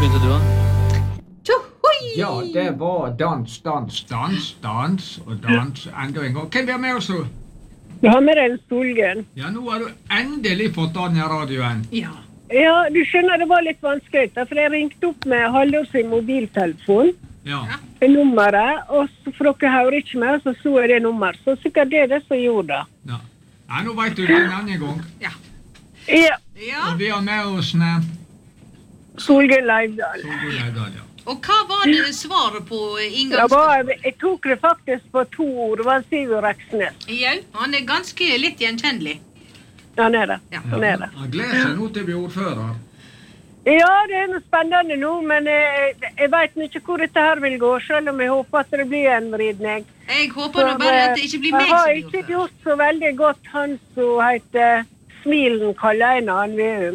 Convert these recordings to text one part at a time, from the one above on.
begynte du da? Ja, det var dans og dans enda en gang. Hvem er med oss nå? Du har med deg en Solgen. Ja, nå har du endelig fått den i radioen. Ja, du skjønner, det var litt vanskelig, for jeg ringte opp med Haldor sin mobiltelefon, Ja. nummeret, og så for dere hører ikke mer, så jeg det nummer. Så sikkert det er det som gjorde det. Ja. Ja, nå vet du det en annen gang. Ja. Og vi har med oss Solgen Leivdal. Solgen Leivdal, ja. Og hva var det svaret på inngangs... Jeg tok det faktisk på 2 ord, det var Sigurd Reksnes. Ja, han er ganske litt gjenkjennelig. Han er det, Ja. han er det. Han gleder seg nå til å bli ordfører. Ja, det er noe spennende nå, men jeg vet ikke hvor dette her vil gå, selv om jeg håper at det blir en vridning. Jeg håper nå bare at det ikke blir meg som Jeg har blir ikke ordfører. gjort så veldig godt han som heter Smilen Kalleina, han Veum.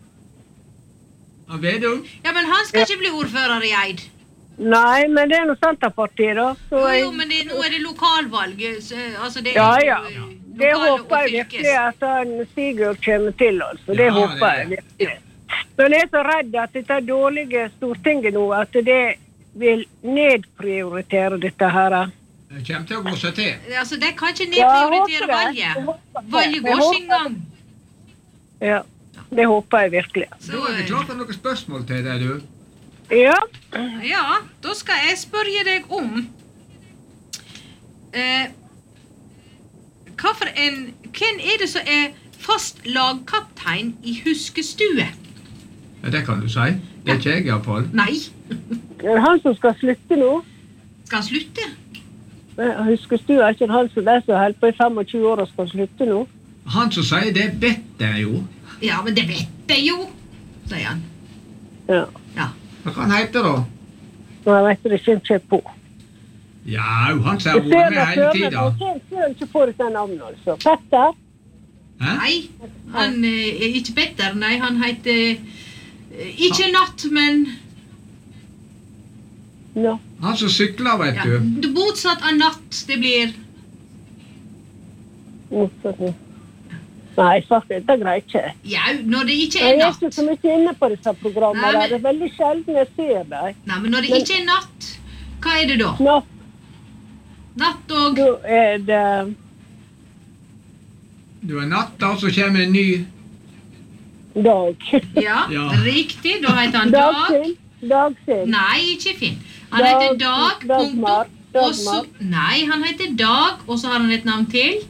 Han Vedum? Ja, men han skal ikke bli ordfører i Eid. Nei, men det er noe Senterpartiet da. Så Jo, men nå er det lokalvalg. Altså det er Ja, jo, ja. Det lokale og håper jeg fylkes. virkelig at han Sigurd kommer til, altså. Det Ja, håper det- jeg virkelig. Men jeg er så redd at dette dårlige Stortinget nå, at det vil nedprioritere dette her. Det kommer til å gå seg til. Altså, de kan ikke Ja, jeg nedprioritere håper det. valget. Jeg håper det. Valget Jeg går håper sin gang. Ja, det håper jeg virkelig. Så, Da er vi klare for noen spørsmål til deg, du. Ja, ja, da skal jeg spørre deg om hvem er det som er fast lagkaptein i huskestue? Ja, det kan du si. Det er ikke jeg i hvert fall. Nei, det er han som skal slutte nå. skal han slutte? Jeg husker du er ikke han som er så helt på i 25 år og skal slutte nå. Han som sier det vet jeg jo. Ja, men det vet jeg jo, sier han. Ja, Ja. Hva kan han hete da? og jeg vet det ikke på. Ja, han som har vært med hele tiden. Jeg ser ikke på dette navnet, altså. Petter? Hæ? Nei, han er ikke Petter, nei, han heter ikke Natt, men Ja. Han som sykler, vet ja. du. Motsatt av Natt, det blir Nei, faktisk, det greier ikke. ja, når det ikke Jeg er er ikke Natt. så mye inne på disse programmene. Nei, men- Det er veldig sjelden jeg ser dem. Nei, men når det ikke er Natt, hva er det da? Nå, Natt og da er det Du er natta, og så kommer en ny. Dag. Ja, Ja. riktig, da heter han Dag. Dagfinn. Dagfinn. Nei, ikke Finn. Han heter Dag, Dagmar. punktum, og så... Nei, han heter Dag, og så har han et navn til.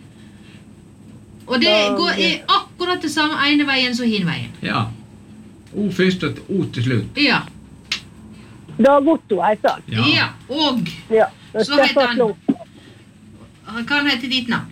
Og det er akkurat det samme ene veien som hin veien. Ja. O først og O til slutt. Ja, Dag Otto heter han. ja. Og Ja. Så heter han- han heter ditt navn.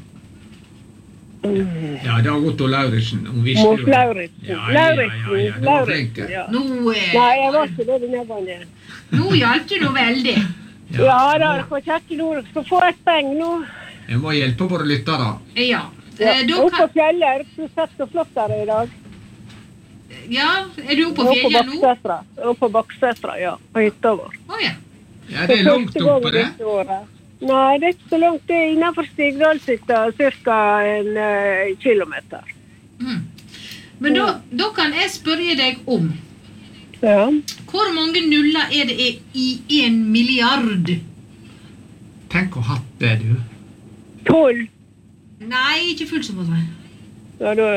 Ja, Dag Otto Lauritzen. Hun visste Mot jo det. Lauritzen. Ja, du var flink. Lauritzen, ja. Nå, Nei, jeg var ikke det denne gangen. nå hjalp du nå veldig. Ja, da, for Kjetil Ord skal få et peng nå. Jeg må hjelpe våre lyttere. Ja, Ja. da Oppe på kan... fjellet, du sett så flott der i dag. Ja, er du oppe på Oppe på fjellet nå? Baksetra. Oppe på Baksetra, ja. På hytta vår. Åja. Ja, det er langt oppe det. Nei, det er ikke så langt. Det er innenfor Stigdalshytta, cirka en kilometer. Mm. Men da kan jeg spørre deg om Ja. hvor mange nuller er det i 1 milliard? Tenk å ha hatt det, du. 12. Nei, ikke fullt så mange. Ja, da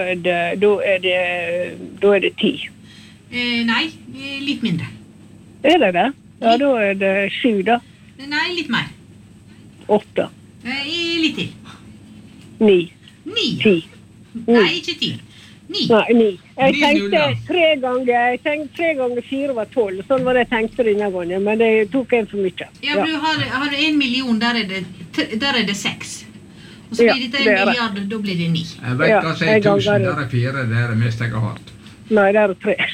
er det 10. Nei, litt mindre. Er det det? Ja, da er det 7 da. Nei, litt mer. 8. Litt til. 9. 9. 10. Nei, ikke 10. 9. Nei, 9. Jeg 9 tenkte nuller. 3 ganger 4 var 12. Sånn var det jeg tenkte denne gangen, men det tok en for mye. Ja, men du har 1 million, der er det 6. Og så Ja, blir dette det 1 er det. milliard, da blir det 9. Jeg vet Ja, hva som er jeg ganger 1000, det. der er 4, det er det mest jeg har hatt. Nei, det er 3.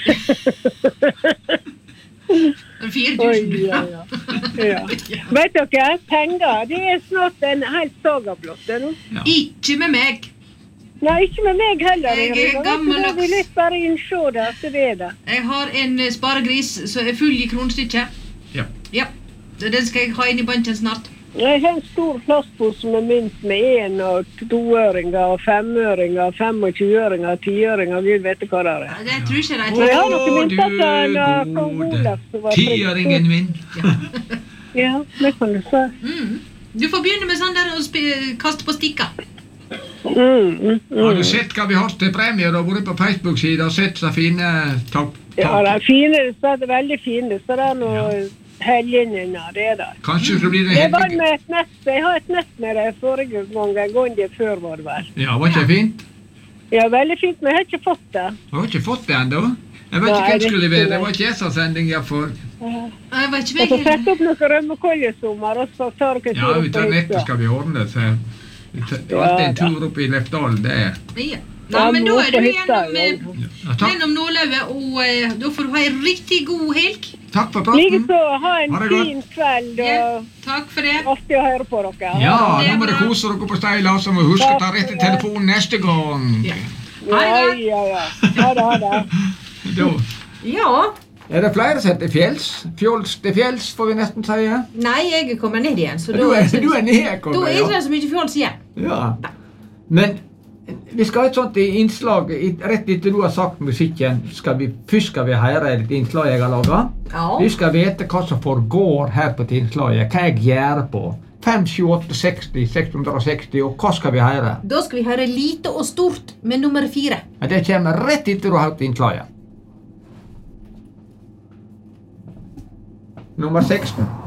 Det er 4000. Oi, ja. Vet dere, penger, det er snart en helt sagablott nå. Ja. Ikke med meg. Nei, ikke med meg heller. Jeg er Irina. gammel Da vil jeg bare innså det, at det er det. Jeg har en sparegris som er full i kronstykker. Ja. Ja, så den skal jeg ha inn i banken snart. Jeg har en stor plastpose med mynt med 1- og 2-øringer, 5-øringer, 25-øringer, 10-øringer, Gud vet hva det er. Ja, det tror ikke Men de. jeg har noen mynter til du kong gode Olav som var tiøringen min. Ja, det kan du si. Du får begynne med sånn der å kaste på stikker. Har du sett hva vi har til premier? Du har vært på Facebook-siden og sett så fine topp. Ja, det er fine, det er veldig fine, så det er noe helgenene, det er det. Kanskje det blir det Jeg var heldige. med et nett, jeg har et nett med det forrige gang, en gang det før var det vel. Ja, var ikke det fint? Ja, veldig fint, men jeg har ikke fått det. Du har ikke fått det ennå? Jeg vet ikke Nei, hvem det skulle er levere. ikke Det var ikke jeg som sending jeg for. Jeg vet Jeg får ikke sette opp noen rømmekoljesommer, og så tar dere Ja, tur ut av nettet skal vi ordne det. Så det er alltid en tur opp i Lefdal, det er. Ja. Nei, men da er du gjennom, Ja, takk. gjennom nåløyet, og da får du ha en riktig god helg. Takk for praten. Likeså, ha en Ha det godt. fin kveld, Ja, og takk for det. artig å høre på dere. Ja, Det er nå må dere bra. kose dere på Steila, så må huske å ta rett i telefonen neste gang. Ja. Ja, Ha det godt. ja. Ha det, ha det. Da. Ja. Er det flere som heter fjells? Fjols til fjells, får vi nesten si. Nei, jeg kommer ned igjen, så da Du er nede, da er kommer ikke det så mye fjols igjen. Ja. Men vi skal ha et sånt innslag, rett etter du har sagt musikken, først skal vi høre et innslag jeg har laget. Ja. Vi skal vite hva som foregår her på innslaget, hva jeg gjør på. 5, 7, 8, 60, 660, og hva skal vi høre? Da skal vi høre Lite og stort med nummer 4. Ja, det kommer rett etter du har hørt innslaget. Nummer 16.